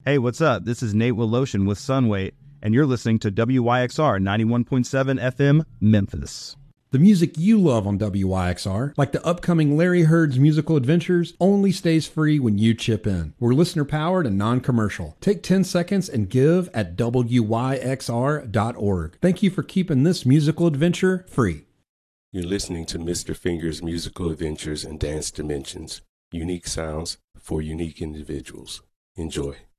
Hey, what's up? This is Nate Willoshin with Sunweight, and you're listening to WYXR 91.7 FM, Memphis. The music you love on WYXR, like the upcoming Larry Heard's musical adventures, only stays free when you chip in. We're listener-powered and non-commercial. Take 10 seconds and give at WYXR.org. Thank you for keeping this musical adventure free. You're listening to Mr. Finger's Musical Adventures and Dance Dimensions. Unique sounds for unique individuals. Enjoy.